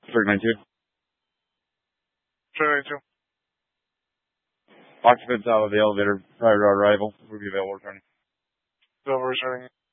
392. 392. Occupants out of the elevator prior to our arrival will be available returning. Available returning.